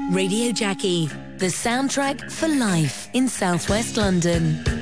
Radio Jackie, the soundtrack for life in southwest London.